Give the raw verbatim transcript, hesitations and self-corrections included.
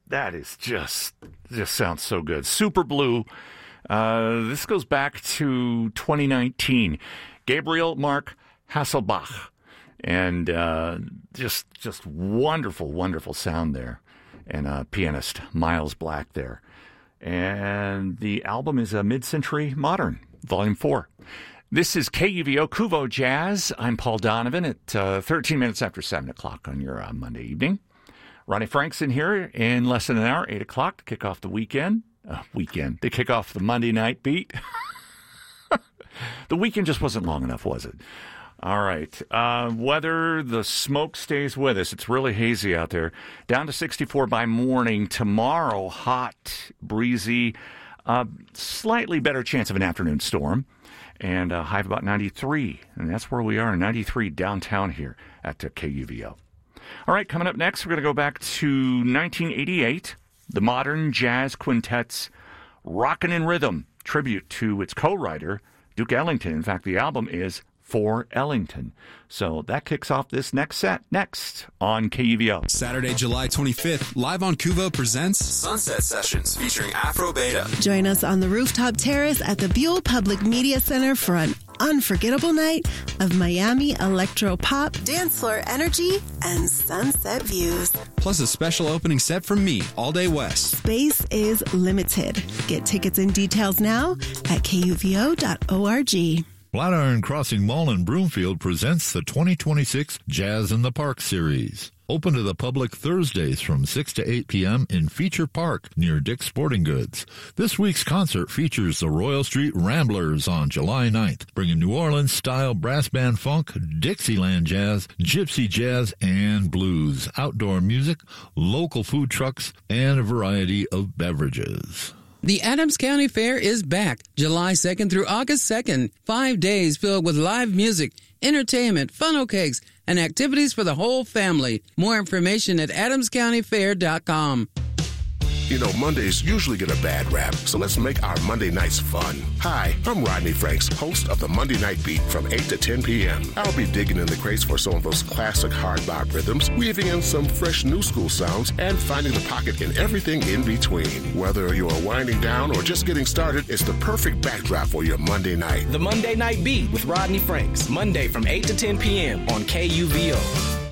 That is just, just sounds so good. Super Blue. Uh, this goes back to twenty nineteen. Gabriel Mark Hasselbach. And uh, just just wonderful, wonderful sound there. And uh, pianist Miles Black there. And the album is a Mid-Century Modern, Volume four. This is K U V O Kuvo Jazz. I'm Paul Donovan at uh, thirteen minutes after seven o'clock on your uh, Monday evening. Ronnie Frank's in here in less than an hour, eight o'clock, to kick off the weekend. Uh, weekend. To kick off the Monday night beat. The weekend just wasn't long enough, was it? All right. Uh, weather, the smoke stays with us. It's really hazy out there. Down to sixty-four by morning. Tomorrow, hot, breezy, uh, slightly better chance of an afternoon storm. And a high of about ninety-three. And that's where we are, ninety-three downtown here at uh, K U V O. All right, coming up next, we're going to go back to nineteen eighty-eight. The Modern Jazz Quintet's Rockin' in Rhythm, tribute to its co-writer, Duke Ellington. In fact, the album is For Ellington. So that kicks off this next set, next on K U V O. Saturday, July twenty-fifth, live on Kuvo presents Sunset Sessions featuring Afro Beta. Join us on the rooftop terrace at the Buell Public Media Center for an unforgettable night of Miami electro pop, dance floor energy, and sunset views. Plus a special opening set from me, All Day West. Space is limited. Get tickets and details now at K U V O dot org. Flatiron Crossing Mall in Broomfield presents the twenty twenty-six Jazz in the Park series. Open to the public Thursdays from six to eight p.m. in Feature Park near Dick's Sporting Goods. This week's concert features the Royal Street Ramblers on July ninth, bringing New Orleans-style brass band funk, Dixieland jazz, gypsy jazz, and blues, outdoor music, local food trucks, and a variety of beverages. The Adams County Fair is back July second through August second. Five days filled with live music, entertainment, funnel cakes, and activities for the whole family. More information at adams county fair dot com. You know, Mondays usually get a bad rap, so let's make our Monday nights fun. Hi, I'm Rodney Franks, host of the Monday Night Beat from eight to ten p.m. I'll be digging in the crates for some of those classic hard bop rhythms, weaving in some fresh new school sounds, and finding the pocket in everything in between. Whether you're winding down or just getting started, it's the perfect backdrop for your Monday night. The Monday Night Beat with Rodney Franks, Monday from eight to ten p.m. on K U V O.